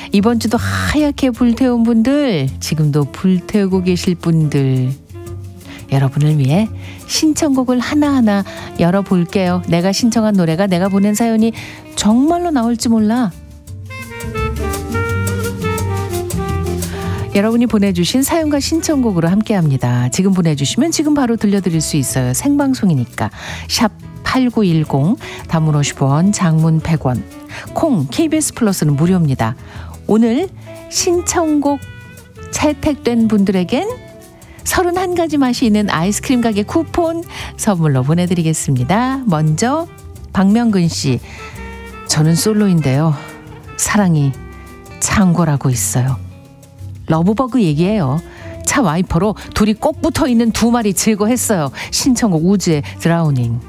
이번 주도 하얗게 불태운 분들, 지금도 불태우고 계실 분들, 여러분을 위해 신청곡을 하나하나 열어볼게요. 내가 신청한 노래가 내가 보낸 사연이 정말로 나올지 몰라. 여러분이 보내주신 사연과 신청곡으로 함께합니다. 지금 보내주시면 지금 바로 들려드릴 수 있어요. 생방송이니까. 샵 8910, 단문 50원, 장문 100원. 콩 KBS 플러스는 무료입니다. 오늘 신청곡 채택된 분들에겐 31가지 맛이 있는 아이스크림 가게 쿠폰 선물로 보내드리겠습니다. 먼저 박명근 씨. 저는 솔로인데요. 사랑이 창궐하고 있어요. 러브버그 얘기예요. 차 와이퍼로 둘이 꼭 붙어있는 두 마리 제거했어요. 신청곡 우즈의 드라우닝.